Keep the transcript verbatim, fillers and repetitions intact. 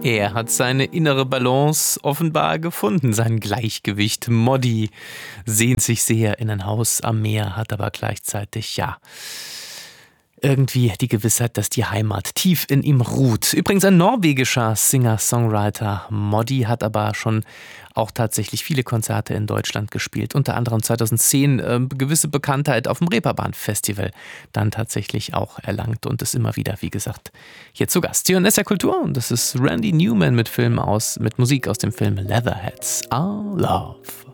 Er hat seine innere Balance offenbar gefunden, sein Gleichgewicht. Moddi sehnt sich sehr in ein Haus am Meer, hat aber gleichzeitig, ja, irgendwie die Gewissheit, dass die Heimat tief in ihm ruht. Übrigens ein norwegischer Singer-Songwriter. Moddi hat aber schon auch tatsächlich viele Konzerte in Deutschland gespielt. Unter anderem zweitausendzehn äh, gewisse Bekanntheit auf dem Reeperbahn-Festival dann tatsächlich auch erlangt und ist immer wieder, wie gesagt, hier zu Gast. Hier in S R Kultur und das ist Randy Newman mit Film aus, mit Musik aus dem Film Leatherheads. Our Love.